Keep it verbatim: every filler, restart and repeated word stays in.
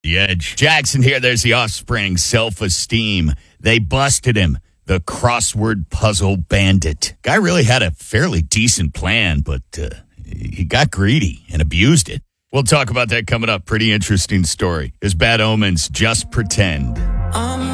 The Edge. Jackson here. There's the Offspring. Self-esteem. They busted him. The crossword puzzle bandit. Guy really had a fairly decent plan, but uh, he got greedy and abused it. We'll talk about that coming up. Pretty interesting story. Is Bad Omens. Just Pretend.